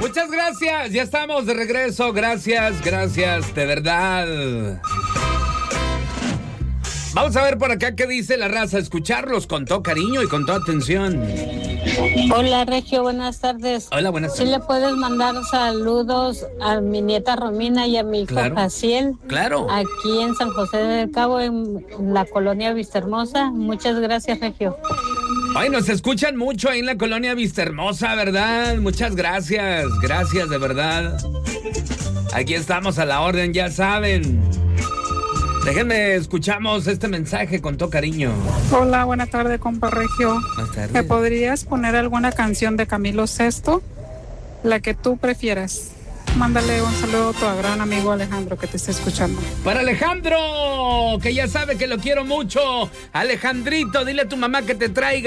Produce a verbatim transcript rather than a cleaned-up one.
Muchas gracias, ya estamos de regreso. Gracias, gracias, de verdad. Vamos a ver por acá qué dice la raza. Escucharlos con todo cariño y con toda atención. Hola, Regio, buenas tardes. Hola, buenas tardes. ¿Sí le puedes mandar saludos a mi nieta Romina y a mi hijo Claro. Jaciel? Claro. Aquí en San José del Cabo, en la colonia Vistahermosa. Muchas gracias, Regio. Ay, nos escuchan mucho ahí en la colonia Vistahermosa, ¿verdad? Muchas gracias, gracias de verdad. Aquí estamos a la orden, ya saben. Déjenme, escuchamos este mensaje con todo cariño. Hola, buena tarde, compa Regio. Buenas tardes. ¿Me podrías poner alguna canción de Camilo Sesto? La que tú prefieras. Mándale un saludo a tu gran amigo Alejandro que te está escuchando. Para Alejandro, que ya sabe que lo quiero mucho. Alejandrito, dile a tu mamá que te traiga